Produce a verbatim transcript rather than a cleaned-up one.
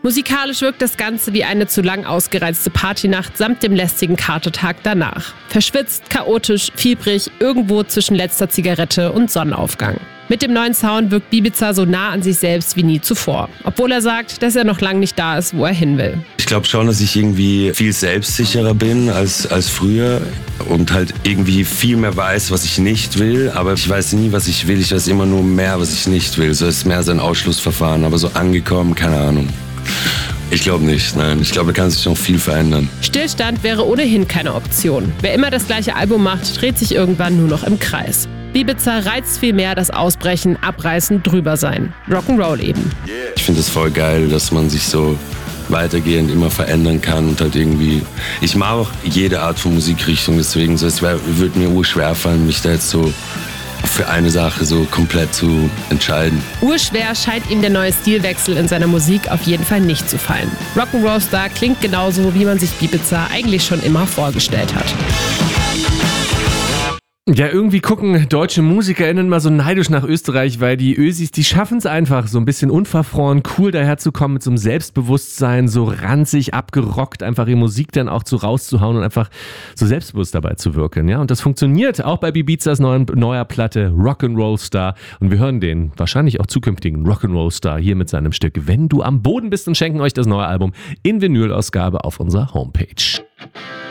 Musikalisch wirkt das Ganze wie eine zu lang ausgereizte Partynacht samt dem lästigen Katertag danach. Verschwitzt, chaotisch, fiebrig, irgendwo zwischen letzter Zigarette und Sonnenaufgang. Mit dem neuen Sound wirkt Bibiza so nah an sich selbst wie nie zuvor. Obwohl er sagt, dass er noch lange nicht da ist, wo er hin will. Ich glaube schon, dass ich irgendwie viel selbstsicherer bin als, als früher und halt irgendwie viel mehr weiß, was ich nicht will. Aber ich weiß nie, was ich will. Ich weiß immer nur mehr, was ich nicht will. So ist mehr so ein Ausschlussverfahren. Aber so angekommen, keine Ahnung. Ich glaube nicht, nein. Ich glaube, da kann sich noch viel verändern. Stillstand wäre ohnehin keine Option. Wer immer das gleiche Album macht, dreht sich irgendwann nur noch im Kreis. Bibiza reizt viel mehr das Ausbrechen, Abreißen, drüber sein. Rock'n'Roll eben. Ich finde es voll geil, dass man sich so weitergehend immer verändern kann und halt irgendwie... Ich mag auch jede Art von Musikrichtung, deswegen so, es würde mir urschwer fallen, mich da jetzt so für eine Sache so komplett zu entscheiden. Urschwer scheint ihm der neue Stilwechsel in seiner Musik auf jeden Fall nicht zu fallen. Rock'n'Roll-Star klingt genauso, wie man sich Bibiza eigentlich schon immer vorgestellt hat. Ja, irgendwie gucken deutsche MusikerInnen mal so neidisch nach Österreich, weil die Ösis, die schaffen es einfach, so ein bisschen unverfroren, cool daherzukommen mit so einem Selbstbewusstsein, so ranzig, abgerockt, einfach ihre Musik dann auch so rauszuhauen und einfach so selbstbewusst dabei zu wirken. Ja, und das funktioniert auch bei Bibizas neuen, neuer Platte Rock'n'Roll Star. Und wir hören den wahrscheinlich auch zukünftigen Rock'n'Roll Star hier mit seinem Stück Wenn du am Boden bist und schenken euch das neue Album in Vinyl-Ausgabe auf unserer Homepage.